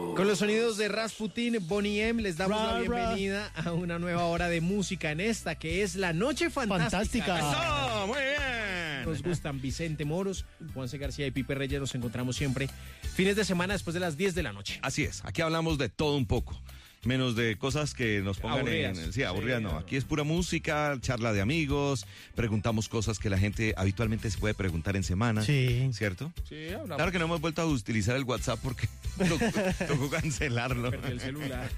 Con los sonidos de Rasputin, Bonnie M, les damos la bienvenida a una nueva hora de música en esta, que es La Noche Fantástica. ¡Eso! ¡Muy bien! Nos gustan Vicente Moros, Juanse García y Pipe Reyes. Nos encontramos siempre fines de semana después de las 10 de la noche. Así es, aquí hablamos de todo un poco. Menos de cosas que nos pongan aburridas. Aburridas no. Aquí es pura música, charla de amigos, preguntamos cosas que la gente habitualmente se puede preguntar en semana. Sí. ¿Cierto? Sí, hablamos. Claro que no hemos vuelto a utilizar el WhatsApp porque tocó cancelarlo. Perdí el celular.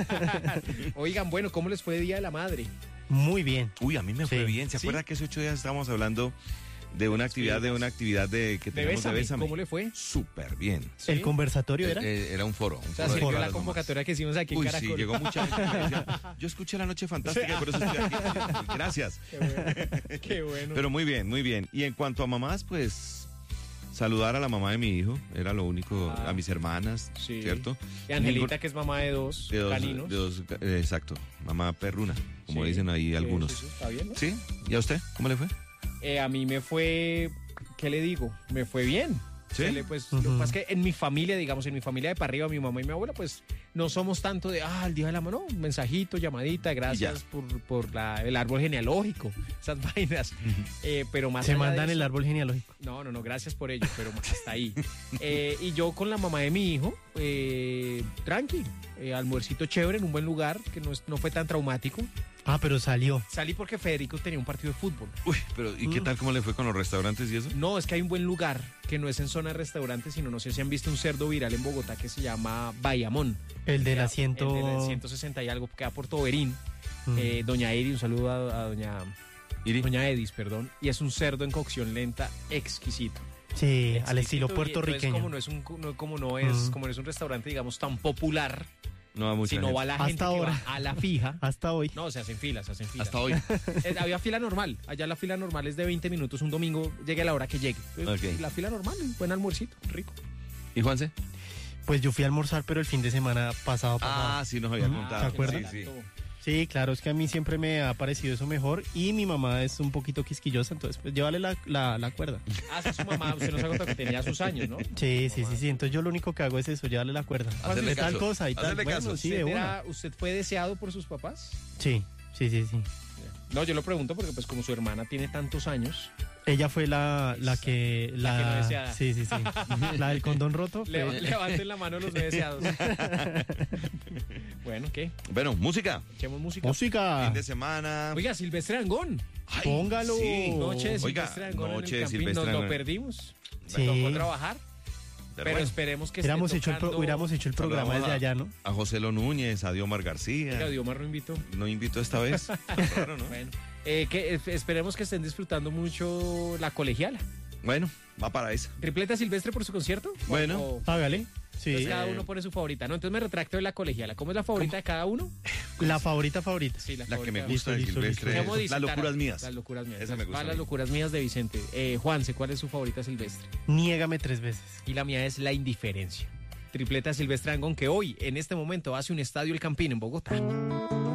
Oigan, bueno, ¿cómo les fue Día de la Madre? Muy bien. Uy, a mí me fue Sí. bien. ¿Se acuerda que hace 8 días estábamos hablando de una actividad que tenemos de Bésame? ¿Cómo le fue? Súper bien. ¿Sí? El conversatorio era. Era un foro. O sea, foro de sirvió todas la las convocatoria que hicimos aquí en Uy, Caracol. sí, llegó mucha gente que me decía, yo escuché La Noche Fantástica y por eso estoy aquí. Gracias. Qué bueno. Qué bueno. Pero muy bien, muy bien. Y en cuanto a mamás, pues saludar a la mamá de mi hijo, era lo único, a mis hermanas, Sí. ¿cierto? Y Angelita, que es mamá de dos caninos. Exacto, mamá perruna, como Sí. dicen ahí algunos. Sí, está bien, ¿no? ¿Sí? ¿Y a usted? ¿Cómo le fue? A mí me fue, ¿qué le digo? Me fue bien. ¿Sí? Pues, lo que pasa es que en mi familia, digamos, en mi familia de para arriba, mi mamá y mi abuela, pues no somos tanto de, el día de la mano, un mensajito, llamadita, gracias por el árbol genealógico, esas vainas. Pero más Se allá de mandan eso- el árbol genealógico. No, gracias por ello, pero hasta ahí. Y yo con la mamá de mi hijo, tranqui, almuercito chévere en un buen lugar, que no fue tan traumático. Ah, pero salió. Salí porque Federico tenía un partido de fútbol. Uy, pero ¿y qué tal cómo le fue con los restaurantes y eso? No, es que hay un buen lugar que no es en zona de restaurantes, sino no sé si han visto un cerdo viral en Bogotá que se llama Bayamón. El del El asiento. del 160 y algo, que queda por Toberín. Doña Edi, un saludo a doña Edis, perdón. Y es un cerdo en cocción lenta exquisito. Sí, al Exquisito, estilo y puertorriqueño. entonces, como no es un restaurante, digamos, tan popular, No va mucha sino gente. va la Hasta gente que ahora. va a la fija. Hasta hoy. No, se hacen filas. Hasta hoy. Había fila normal. Allá la fila normal es de 20 minutos un domingo, llegue a la hora que llegue. Entonces, Ok. La fila normal, un buen almuercito, rico. ¿Y Juanse? Pues yo fui a almorzar, pero el fin de semana pasado. Sí, nos había contado. ¿se acuerdan? Sí, sí. Sí, claro, es que a mí siempre me ha parecido eso mejor y mi mamá es un poquito quisquillosa, entonces pues llévale la cuerda. Sí, su mamá, usted nos ha contado que tenía sus años, ¿no? Sí, entonces yo lo único que hago es eso, llévale la cuerda. Hacerle De tal caso, cosa y tal. hacerle Bueno, caso. sí, de una. ¿Usted fue deseado por sus papás? Sí. No, yo lo pregunto porque pues como su hermana tiene tantos años, Ella fue la que no deseada. Sí. La del condón roto. levanten la mano los no deseados. Bueno, ¿qué? Bueno, música. Echemos música. Música. Fin de semana. Oiga, Silvestre Angón. Ay, póngalo. sí. Noche de Oiga, Silvestre Angón noche en de el Campín. Silvestre Nos lo Angón. perdimos. Sí. Tocó trabajar. Pero bueno, esperemos que Hubiéramos esté hecho, tocando... hubiéramos hecho el programa saludamos desde allá, ¿no? a José Lo Núñez, a Diomar García. Oiga, Diomar lo invitó. No invitó esta vez. Claro, ¿no? Bueno, esperemos que estén disfrutando mucho la colegiala. Bueno, va para esa. ¿Tripleta Silvestre por su concierto? Bueno. O- Hágale. Sí. Entonces cada uno pone su favorita, ¿no? Entonces me retracto de la colegiala. ¿Cómo es la favorita de cada uno? La favorita. Sí, La que me favorita. gusta de Listo, Silvestre ¿Cómo es dice Las locuras Tara? mías. Las locuras mías. Esa me gusta Va a Las mí. locuras mías de Vicente. Juanse, ¿cuál es su favorita Silvestre? Niégame 3 veces. Y la mía es La Indiferencia. Tripleta Silvestre Angón, que hoy, en este momento, hace un estadio El Campín en Bogotá.